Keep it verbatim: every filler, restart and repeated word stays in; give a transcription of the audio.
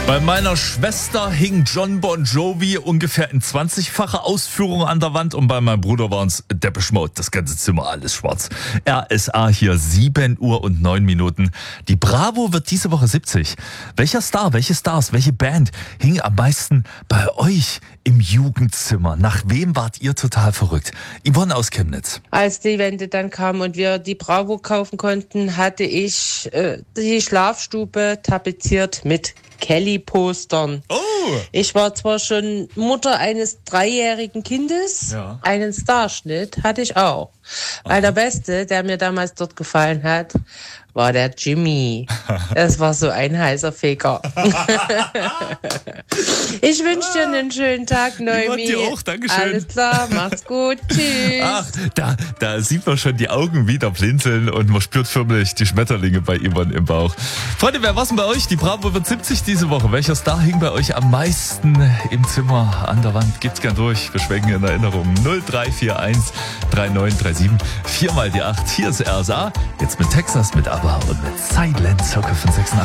Bei meiner Schwester hing John Bon Jovi ungefähr in zwanzigfacher Ausführung an der Wand und bei meinem Bruder waren es Depeche Mode, das ganze Zimmer alles schwarz. R S A hier, sieben Uhr und neun Minuten. Die Bravo wird diese Woche siebzig. Welcher Star, welche Stars, welche Band hing am meisten bei euch im Jugendzimmer? Nach wem wart ihr total verrückt? Yvonne aus Chemnitz. Als die Wende dann kam und wir die Bravo kaufen konnten, hatte ich äh, die Schlafstube tapeziert mit Kelly-Postern. Oh! Ich war zwar schon Mutter eines dreijährigen Kindes, Ja. einen Starschnitt hatte ich auch. Weil Aha. der Beste, der mir damals dort gefallen hat, war der Jimmy. Das war so ein heißer Feger. Ich wünsche dir einen schönen Tag, Noemi. dir auch, Dankeschön. Alles klar, mach's gut, tschüss. Ach, da, da sieht man schon die Augen wieder blinzeln und man spürt förmlich die Schmetterlinge bei Yvonne im Bauch. Freunde, wer war's denn bei euch? Die Bravo wird siebzig diese Woche. Welcher Star hing bei euch am meisten im Zimmer an der Wand? Geht's gern durch. Wir schwenken in Erinnerung. null drei vier eins drei neun drei sieben vier mal die acht. Hier ist R S A. Jetzt mit Texas, mit ABBA und mit Silent Circle von sechsundachtzig.